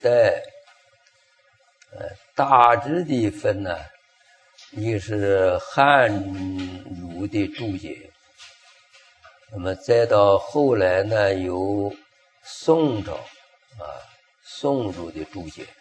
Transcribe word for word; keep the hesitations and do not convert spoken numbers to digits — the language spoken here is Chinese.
代，呃，大致的分呢，一是汉儒的注解，那么再到后来呢，有宋朝啊，宋儒的注解。